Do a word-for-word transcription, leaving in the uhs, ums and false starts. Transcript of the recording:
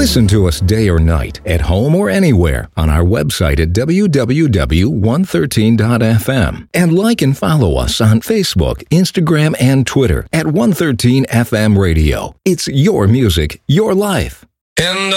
Listen to us day or night, at home or anywhere, on our website at w w w dot one thirteen dot f m. And like and follow us on Facebook, Instagram, and Twitter at one thirteen F M Radio. It's your music, your life. And